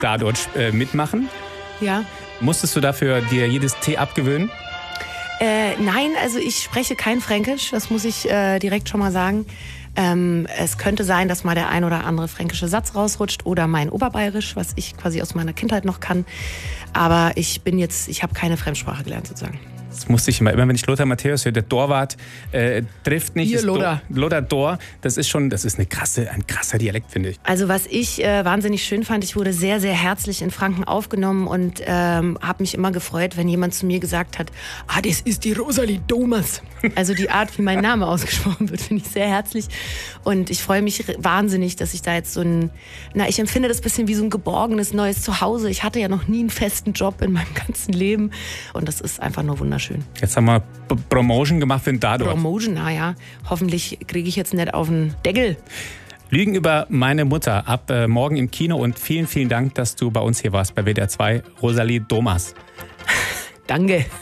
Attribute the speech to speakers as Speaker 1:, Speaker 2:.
Speaker 1: da dort mitmachen.
Speaker 2: Ja.
Speaker 1: Musstest du dafür dir jedes T abgewöhnen?
Speaker 2: Nein, also ich spreche kein Fränkisch, das muss ich direkt schon mal sagen. Es könnte sein, dass mal der ein oder andere fränkische Satz rausrutscht oder mein Oberbayerisch, was ich quasi aus meiner Kindheit noch kann. Aber ich habe keine Fremdsprache gelernt sozusagen.
Speaker 1: Das musste ich immer wenn ich Lothar Matthäus höre, der Torwart trifft nicht.
Speaker 2: Hier, Lothar.
Speaker 1: Lothar Tor, das ist ein krasser Dialekt, finde ich.
Speaker 2: Also was ich wahnsinnig schön fand, ich wurde sehr, sehr herzlich in Franken aufgenommen und habe mich immer gefreut, wenn jemand zu mir gesagt hat, das ist die Rosalie Domas. Also die Art, wie mein Name ausgesprochen wird, finde ich sehr herzlich. Und ich freue mich wahnsinnig, dass ich da jetzt ich empfinde das ein bisschen wie so ein geborgenes neues Zuhause. Ich hatte ja noch nie einen festen Job in meinem ganzen Leben und das ist einfach nur wunderschön.
Speaker 1: Jetzt haben wir Promotion gemacht für den Tatort.
Speaker 2: Promotion, naja. Hoffentlich kriege ich jetzt nicht auf den Deckel.
Speaker 1: Lügen über meine Mutter ab morgen im Kino und vielen, vielen Dank, dass du bei uns hier warst bei WDR 2, Rosalie Domas.
Speaker 2: Danke.